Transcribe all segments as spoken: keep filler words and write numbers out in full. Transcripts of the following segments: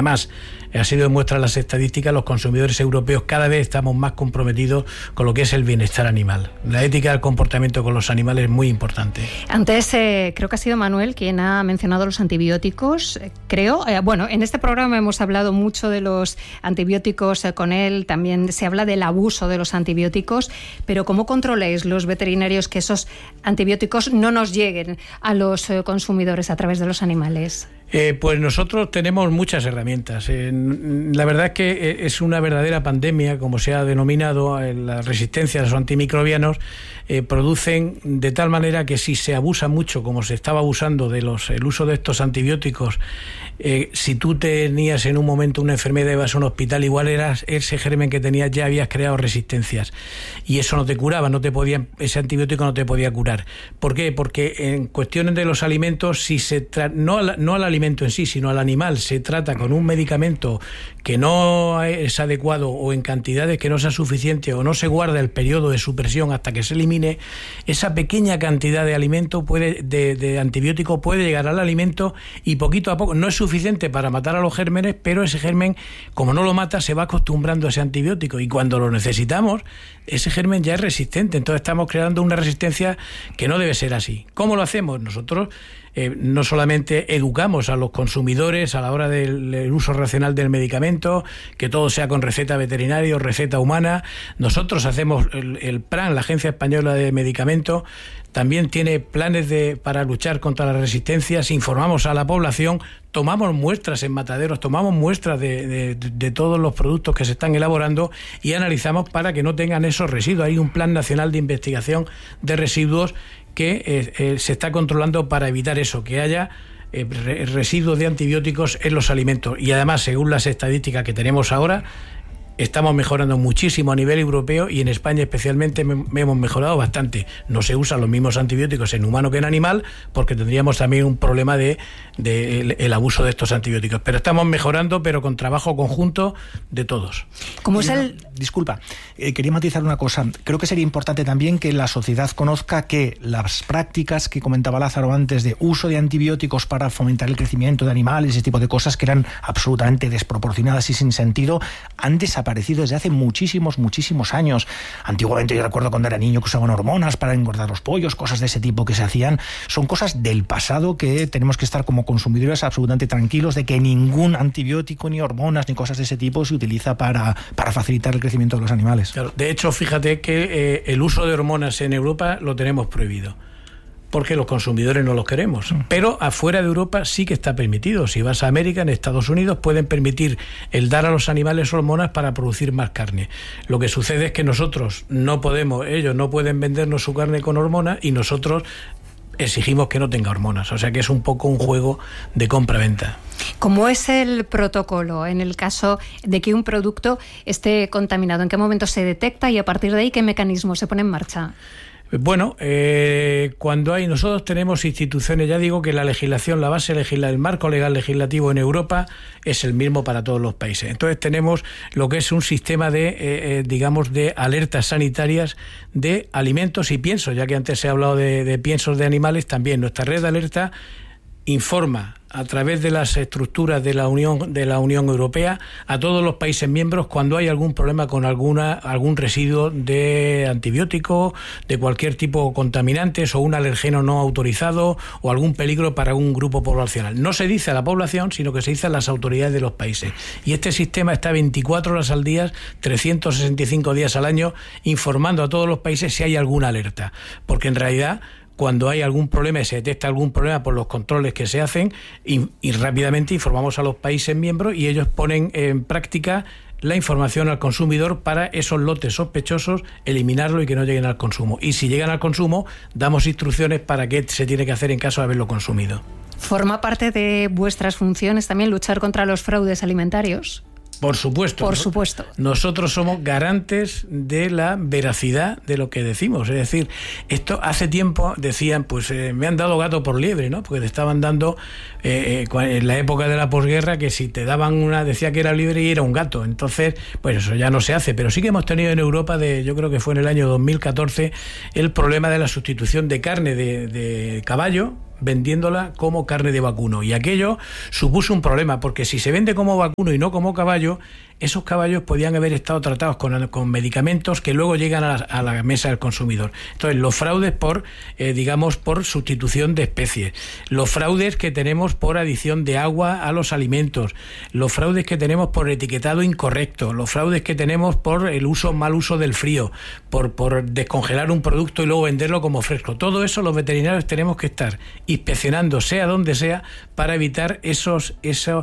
además ha sido demuestra las estadísticas, los consumidores europeos cada vez estamos más comprometidos con lo que es el bienestar animal. La ética del comportamiento con los animales es muy importante. Antes eh, creo que ha sido Manuel quien ha mencionado los antibióticos, eh, creo. Eh, bueno, en este programa hemos hablado mucho de los antibióticos eh, con él, también se habla del abuso de los antibióticos, pero ¿cómo controláis los veterinarios que esos antibióticos no nos lleguen a los eh, consumidores a través de los animales? Eh, pues nosotros tenemos muchas herramientas. Eh, la verdad es que es una verdadera pandemia, como se ha denominado. Eh, la resistencia a los antimicrobianos eh, producen de tal manera que si se abusa mucho, como se estaba abusando de los el uso de estos antibióticos, eh, si tú tenías en un momento una enfermedad y ibas a un hospital, igual eras ese germen que tenías, ya habías creado resistencias y eso no te curaba, no te podía, ese antibiótico no te podía curar. ¿Por qué? Porque en cuestiones de los alimentos, si se tra- no, al, no al alimento en sí, sino al animal, se trata con un medicamento que no es adecuado o en cantidades que no sea suficiente o no se guarda el periodo de supresión hasta que se elimine, esa pequeña cantidad de alimento puede, de, de antibiótico puede llegar al alimento y poquito a poco, no es suficiente para matar a los gérmenes, pero ese germen, como no lo mata, se va acostumbrando a ese antibiótico y cuando lo necesitamos, ese germen ya es resistente. Entonces estamos creando una resistencia que no debe ser así. ¿Cómo lo hacemos? Nosotros Eh, no solamente educamos a los consumidores a la hora del, del uso racional del medicamento, que todo sea con receta veterinaria o receta humana. Nosotros hacemos el, el P R A N, la Agencia Española de Medicamentos, también tiene planes de, para luchar contra las resistencias, informamos a la población, tomamos muestras en mataderos, tomamos muestras de, de, de todos los productos que se están elaborando y analizamos para que no tengan esos residuos. Hay un plan nacional de investigación de residuos que eh, eh, se está controlando para evitar eso, que haya eh, re- residuos de antibióticos en los alimentos. Y además, según las estadísticas que tenemos ahora, estamos mejorando muchísimo a nivel europeo y en España especialmente me, me hemos mejorado bastante. No se usan los mismos antibióticos en humano que en animal porque tendríamos también un problema de, de el, el abuso de estos antibióticos. Pero estamos mejorando, pero con trabajo conjunto de todos. ¿Cómo es el...? Disculpa, eh, quería matizar una cosa. Creo que sería importante también que la sociedad conozca que las prácticas que comentaba Lázaro antes de uso de antibióticos para fomentar el crecimiento de animales, ese tipo de cosas que eran absolutamente desproporcionadas y sin sentido, han desaparecido aparecido desde hace muchísimos, muchísimos años. Antiguamente yo recuerdo cuando era niño que usaban hormonas para engordar los pollos, cosas de ese tipo que se hacían. Son cosas del pasado que tenemos que estar como consumidores absolutamente tranquilos de que ningún antibiótico, ni hormonas, ni cosas de ese tipo se utiliza para, para facilitar el crecimiento de los animales. Claro, de hecho, fíjate que eh, el uso de hormonas en Europa lo tenemos prohibido, porque los consumidores no los queremos. Pero afuera de Europa sí que está permitido. Si vas a América, en Estados Unidos, pueden permitir el dar a los animales hormonas para producir más carne. Lo que sucede es que nosotros no podemos, ellos no pueden vendernos su carne con hormonas y nosotros exigimos que no tenga hormonas. O sea que es un poco un juego de compra-venta. ¿Cómo es el protocolo en el caso de que un producto esté contaminado? ¿En qué momento se detecta y a partir de ahí qué mecanismo se pone en marcha? Bueno, eh, cuando hay, nosotros tenemos instituciones, ya digo que la legislación, la base legislativa, el marco legal legislativo en Europa es el mismo para todos los países. Entonces tenemos lo que es un sistema de, eh, eh, digamos, de alertas sanitarias de alimentos y piensos, ya que antes se ha hablado de, de piensos de animales, también nuestra red de alerta informa a través de las estructuras de la Unión de la Unión Europea a todos los países miembros cuando hay algún problema con alguna algún residuo de antibiótico, de cualquier tipo de contaminantes o un alergeno no autorizado o algún peligro para un grupo poblacional. No se dice a la población, sino que se dice a las autoridades de los países. Y este sistema está veinticuatro horas al día, trescientos sesenta y cinco días al año, informando a todos los países si hay alguna alerta. Porque en realidad, cuando hay algún problema y se detecta algún problema por los controles que se hacen y, y rápidamente informamos a los países miembros y ellos ponen en práctica la información al consumidor para esos lotes sospechosos, eliminarlo y que no lleguen al consumo. Y si llegan al consumo, damos instrucciones para qué se tiene que hacer en caso de haberlo consumido. ¿Forma parte de vuestras funciones también luchar contra los fraudes alimentarios? Por supuesto. Por supuesto. Nosotros somos garantes de la veracidad de lo que decimos. Es decir, esto hace tiempo decían, pues eh, me han dado gato por liebre, ¿no? Porque te estaban dando, eh, eh, en la época de la posguerra, que si te daban una, decía que era libre y era un gato. Entonces, pues eso ya no se hace. Pero sí que hemos tenido en Europa, de, yo creo que fue en el año dos mil catorce, el problema de la sustitución de carne de, de caballo vendiéndola como carne de vacuno. Y aquello supuso un problema, porque si se vende como vacuno y no como caballo, esos caballos podían haber estado tratados con, con medicamentos que luego llegan a la, a la mesa del consumidor. Entonces, los fraudes por, eh, digamos, por sustitución de especies, los fraudes que tenemos por adición de agua a los alimentos, los fraudes que tenemos por etiquetado incorrecto, los fraudes que tenemos por el uso, mal uso del frío, por, por descongelar un producto y luego venderlo como fresco. Todo eso los veterinarios tenemos que estar inspeccionando, sea donde sea, para evitar esos... esos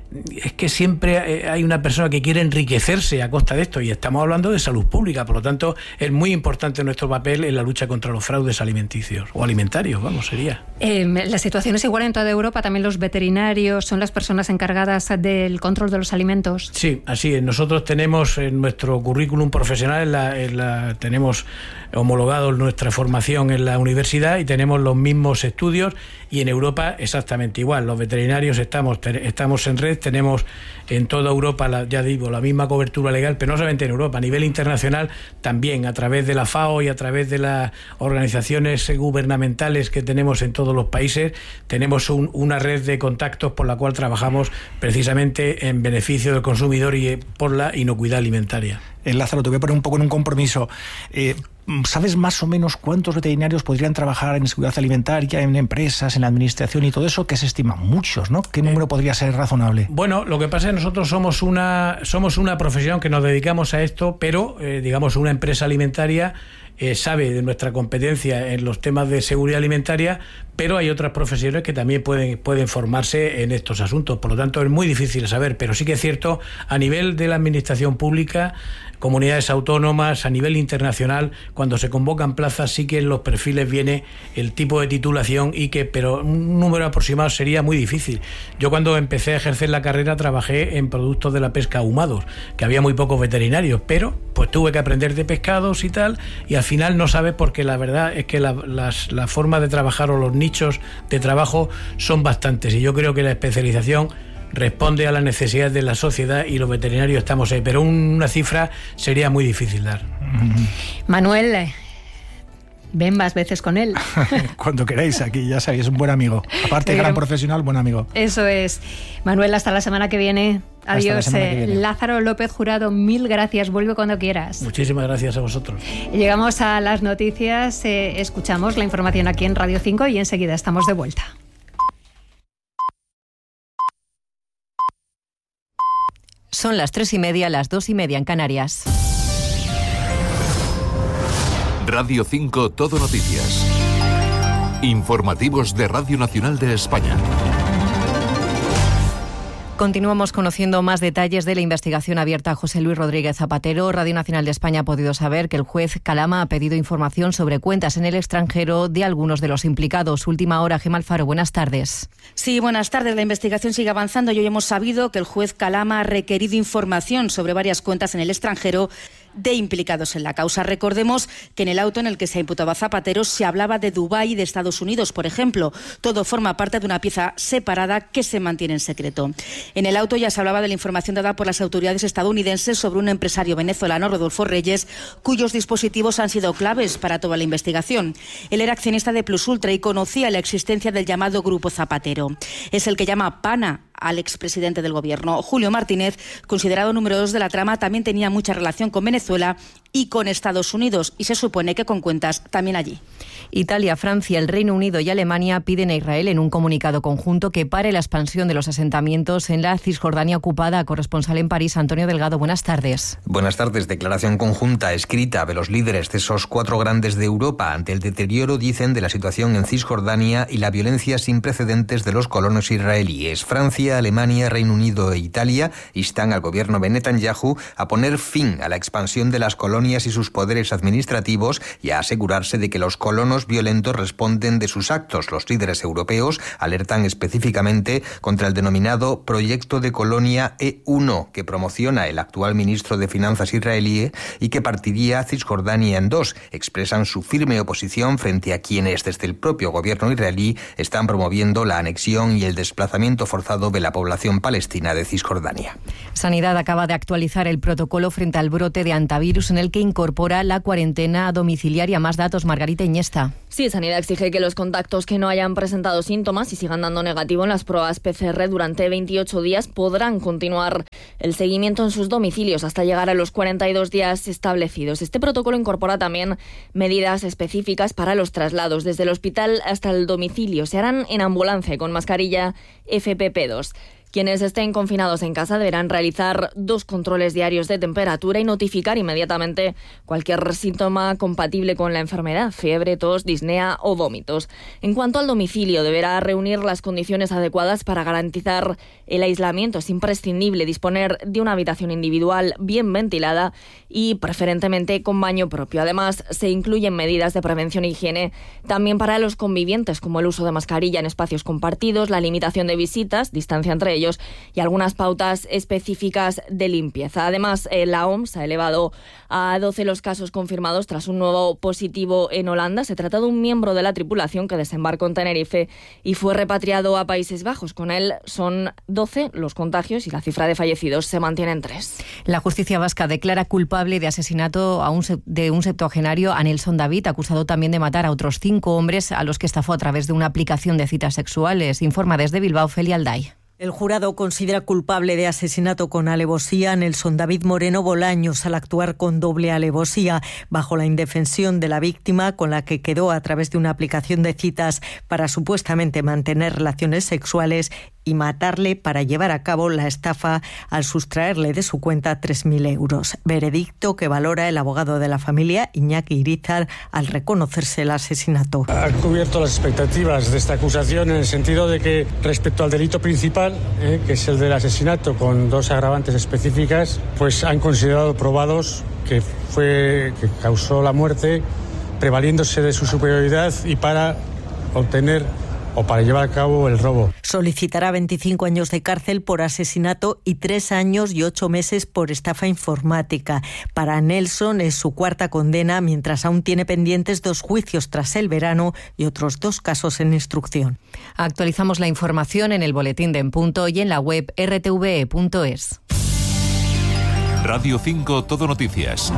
es que siempre hay una persona que quiere enriquecerse a costa de esto, y estamos hablando de salud pública. Por lo tanto, es muy importante nuestro papel en la lucha contra los fraudes alimenticios o alimentarios, vamos, sería. Eh, la situación es igual en toda Europa. También los veterinarios son las personas encargadas del control de los alimentos. Sí, así es. Nosotros tenemos en nuestro currículum profesional, en la, en la, tenemos homologado nuestra formación en la universidad y tenemos los mismos estudios, y en Europa exactamente igual. Los veterinarios estamos, estamos en red, tenemos en toda Europa, la, ya digo, la misma cobertura legal, pero no solamente en Europa, a nivel internacional también, a través de la FAO y a través de las organizaciones gubernamentales que tenemos en todos los países, tenemos un, una red de contactos por la cual trabajamos precisamente en beneficio del consumidor y por la inocuidad alimentaria. Eh, Lázaro, te voy a poner un poco en un compromiso. Eh, ¿Sabes más o menos cuántos veterinarios podrían trabajar en seguridad alimentaria, en empresas, en la administración y todo eso? Que se estiman muchos, ¿no? ¿Qué número podría ser razonable? Bueno, lo que pasa es que nosotros somos una, somos una profesión que nos dedicamos a esto, pero, eh, digamos, una empresa alimentaria eh, sabe de nuestra competencia en los temas de seguridad alimentaria, pero hay otras profesiones que también pueden, pueden formarse en estos asuntos. Por lo tanto, es muy difícil saber, pero sí que es cierto, a nivel de la administración pública, comunidades autónomas, a nivel internacional, cuando se convocan plazas, sí que en los perfiles viene el tipo de titulación, y que, pero un número aproximado sería muy difícil. Yo cuando empecé a ejercer la carrera trabajé en productos de la pesca ahumados, que había muy pocos veterinarios, pero pues tuve que aprender de pescados y tal, y al final no sabes, porque la verdad es que la, las, la forma de trabajar o los nichos de trabajo son bastantes, y yo creo que la especialización responde a las necesidades de la sociedad, y los veterinarios estamos ahí, pero una cifra sería muy difícil dar. Manuel, ven más veces con él. Cuando queráis, aquí ya sabéis, es un buen amigo. Aparte, gran profesional, buen amigo. Eso es. Manuel, hasta la semana que viene. Adiós. Que viene. Lázaro López Jurado, mil gracias. Vuelve cuando quieras. Muchísimas gracias a vosotros. Llegamos a las noticias, eh, escuchamos la información aquí en Radio cinco y enseguida estamos de vuelta. Son las tres y media, las dos y media en Canarias. Radio cinco Todo Noticias. Informativos de Radio Nacional de España. Continuamos conociendo más detalles de la investigación abierta a José Luis Rodríguez Zapatero. Radio Nacional de España ha podido saber que el juez Calama ha pedido información sobre cuentas en el extranjero de algunos de los implicados. Última hora, Gemma Alfaro, buenas tardes. Sí, buenas tardes. La investigación sigue avanzando y hoy hemos sabido que el juez Calama ha requerido información sobre varias cuentas en el extranjero de implicados en la causa. Recordemos que en el auto en el que se imputaba a Zapatero se hablaba de Dubái y de Estados Unidos, por ejemplo. Todo forma parte de una pieza separada que se mantiene en secreto. En el auto ya se hablaba de la información dada por las autoridades estadounidenses sobre un empresario venezolano, Rodolfo Reyes, cuyos dispositivos han sido claves para toda la investigación. Él era accionista de Plus Ultra y conocía la existencia del llamado Grupo Zapatero. Es el que llama PANA al expresidente del gobierno. Julio Martínez, considerado número dos de la trama, también tenía mucha relación con Venezuela y con Estados Unidos, y se supone que con cuentas también allí. Italia, Francia, el Reino Unido y Alemania piden a Israel en un comunicado conjunto que pare la expansión de los asentamientos en la Cisjordania ocupada. Corresponsal en París, Antonio Delgado, buenas tardes. Buenas tardes. Declaración conjunta escrita de los líderes de esos cuatro grandes de Europa ante el deterioro, dicen, de la situación en Cisjordania y la violencia sin precedentes de los colonos israelíes. Francia, Alemania, Reino Unido e Italia instan al gobierno de Netanyahu a poner fin a la expansión de las colonias y sus poderes administrativos y a asegurarse de que los colonos violentos responden de sus actos. Los líderes europeos alertan específicamente contra el denominado Proyecto de Colonia E uno, que promociona el actual ministro de Finanzas israelí y que partiría a Cisjordania en dos. Expresan su firme oposición frente a quienes desde el propio gobierno israelí están promoviendo la anexión y el desplazamiento forzado de la población palestina de Cisjordania. Sanidad acaba de actualizar el protocolo frente al brote de hantavirus en el el que incorpora la cuarentena domiciliaria. Más datos, Margarita Iñesta. Sí, Sanidad exige que los contactos que no hayan presentado síntomas y sigan dando negativo en las pruebas P C R durante veintiocho días podrán continuar el seguimiento en sus domicilios hasta llegar a los cuarenta y dos días establecidos. Este protocolo incorpora también medidas específicas para los traslados desde el hospital hasta el domicilio. Se harán en ambulancia con mascarilla F P P dos. Quienes estén confinados en casa deberán realizar dos controles diarios de temperatura y notificar inmediatamente cualquier síntoma compatible con la enfermedad, fiebre, tos, disnea o vómitos. En cuanto al domicilio, deberá reunir las condiciones adecuadas para garantizar el aislamiento. Es imprescindible disponer de una habitación individual bien ventilada y preferentemente con baño propio. Además, se incluyen medidas de prevención e higiene también para los convivientes, como el uso de mascarilla en espacios compartidos, la limitación de visitas, distancia entre ellos y algunas pautas específicas de limpieza. Además, eh, la O M S ha elevado a doce los casos confirmados tras un nuevo positivo en Holanda. Se trata de un miembro de la tripulación que desembarcó en Tenerife y fue repatriado a Países Bajos. Con él son doce los contagios y la cifra de fallecidos se mantiene en tres. La justicia vasca declara culpable de asesinato a un, de un septuagenario, a Nelson David, acusado también de matar a otros cinco hombres a los que estafó a través de una aplicación de citas sexuales. Informa desde Bilbao Felia Alday. El jurado considera culpable de asesinato con alevosía a Nelson David Moreno Bolaños al actuar con doble alevosía bajo la indefensión de la víctima, con la que quedó a través de una aplicación de citas para supuestamente mantener relaciones sexuales, y matarle para llevar a cabo la estafa al sustraerle de su cuenta tres mil euros. Veredicto que valora el abogado de la familia, Iñaki Irizar, al reconocerse el asesinato. Ha cubierto las expectativas de esta acusación en el sentido de que respecto al delito principal, eh, que es el del asesinato con dos agravantes específicas, pues han considerado probados que fue que causó la muerte prevaliéndose de su superioridad y para obtener o para llevar a cabo el robo. Solicitará veinticinco años de cárcel por asesinato y tres años y ocho meses por estafa informática. Para Nelson es su cuarta condena, mientras aún tiene pendientes dos juicios tras el verano y otros dos casos en instrucción. Actualizamos la información en el boletín de En Punto y en la web r t v e punto es. Radio cinco Todo Noticias.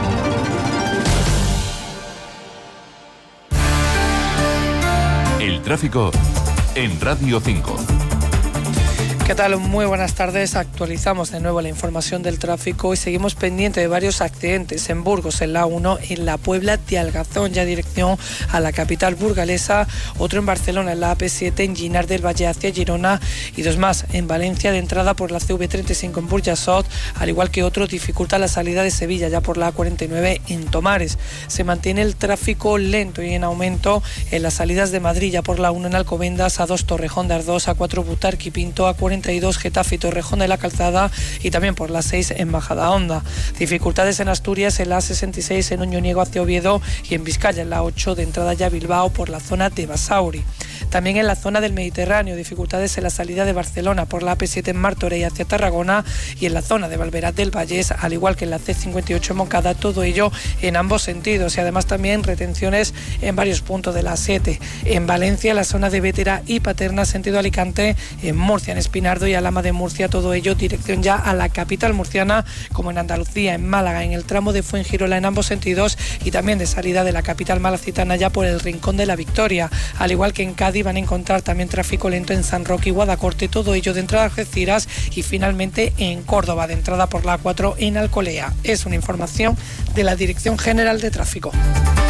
El tráfico en Radio cinco. ¿Qué tal? Muy buenas tardes. Actualizamos de nuevo la información del tráfico y seguimos pendiente de varios accidentes en Burgos, en la A uno, en la Puebla de Algazón, ya dirección a la capital burgalesa, otro en Barcelona, en la A P siete, en Ginar del Valle hacia Girona, y dos más en Valencia de entrada por la C V treinta y cinco en Burjasot, al igual que otro dificulta la salida de Sevilla ya por la A cuarenta y nueve en Tomares. Se mantiene el tráfico lento y en aumento en las salidas de Madrid, ya por la uno en Alcobendas, A dos Torrejón de Ardós, A cuatro Butarque y Pinto, A cuarenta y dos Getafe y Torrejón de la Calzada y también por la seis en Majadahonda. Dificultades en Asturias en la A sesenta y seis en Oñoniego hacia Oviedo y en Vizcaya en la ocho de entrada ya a Bilbao por la zona de Basauri. También en la zona del Mediterráneo, dificultades en la salida de Barcelona por la A P siete en Martorell hacia Tarragona y en la zona de Valverat del Vallés, al igual que en la C cincuenta y ocho en Moncada, todo ello en ambos sentidos, y además también retenciones en varios puntos de la A siete. En Valencia, en la zona de Bétera y Paterna, sentido Alicante, en Murcia, en Espinardo y Alhama de Murcia, todo ello dirección ya a la capital murciana, como en Andalucía, en Málaga, en el tramo de Fuengirola en ambos sentidos, y también de salida de la capital malacitana ya por el Rincón de la Victoria, al igual que en Cádiz van a encontrar también tráfico lento en San Roque y Guadacorte, todo ello de entrada a Algeciras, y finalmente en Córdoba de entrada por la A cuatro en Alcolea. Es una información de la Dirección General de Tráfico.